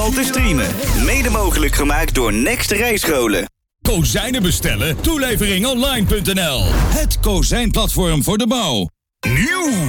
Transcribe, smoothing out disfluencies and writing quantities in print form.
overal te streamen. Mede mogelijk gemaakt door Next Rijscholen. Kozijnen bestellen? Toeleveringonline.nl. Het kozijnplatform voor de bouw. Nieuw!